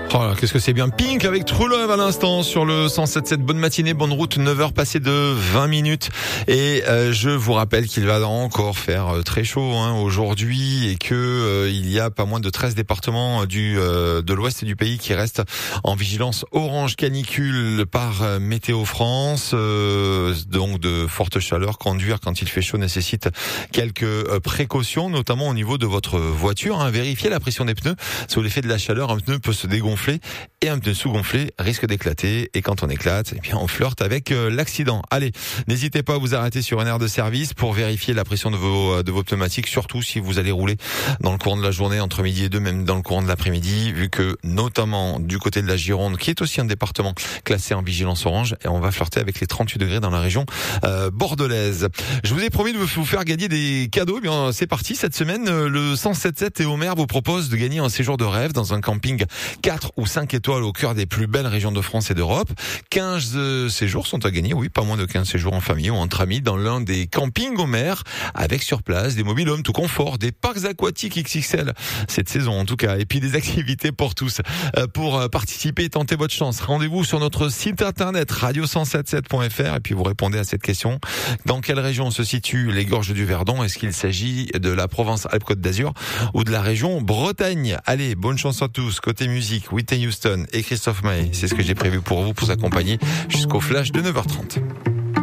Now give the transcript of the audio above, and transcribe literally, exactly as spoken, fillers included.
Oh là, qu'est-ce que c'est bien Pink avec True Love à l'instant sur le cent sept virgule sept. Bonne matinée, bonne route, neuf heures passées de vingt minutes. Et euh, je vous rappelle qu'il va encore faire euh, très chaud hein, aujourd'hui et que euh, il y a pas moins de treize départements du euh, de l'ouest du pays qui restent en vigilance orange canicule par euh, Météo France. Euh, donc de fortes chaleurs, conduire quand il fait chaud nécessite quelques euh, précautions, notamment au niveau de votre voiture. Hein. Vérifiez la pression des pneus. Sous l'effet de la chaleur, un pneu peut se dégonfler et un pneu sous-gonflé risque d'éclater. Et quand on éclate, eh bien on flirte avec euh, l'accident. Allez, n'hésitez pas à vous arrêter sur une aire de service pour vérifier la pression de vos de vos pneumatiques, surtout si vous allez rouler dans le courant de la journée, entre midi et deux, même dans le courant de l'après-midi, vu que notamment du côté de la Gironde, qui est aussi un département classé en vigilance orange, et on va flirter avec les trente-huit degrés dans la région euh, bordelaise. Je vous ai promis de vous faire gagner des cadeaux. Eh bien, c'est parti. Cette semaine, le cent sept virgule sept et Homer vous propose de gagner un séjour de rêve dans un camping quatre ou cinq étoiles au cœur des plus belles régions de France et d'Europe. quinze euh, séjours sont à gagner, oui, pas moins de quinze séjours en famille ou entre amis dans l'un des campings Homer, avec sur place des mobil-homes tout confort, des parcs aquatiques X X L cette saison en tout cas, et puis des activités pour tous. Euh, pour participer et tenter votre chance, rendez-vous sur notre site internet radio cent soixante-dix-sept point f r et puis vous répondez à cette question. Dans quelle région se situent les gorges du Verdon? Est-ce qu'il s'agit de la Provence-Alpes-Côte d'Azur ou de la région Bretagne? Allez, bonne chance à tous. Côté musique, Whitney Houston et Christophe Maé, c'est ce que j'ai prévu pour vous, pour vous accompagner jusqu'au flash de neuf heures trente.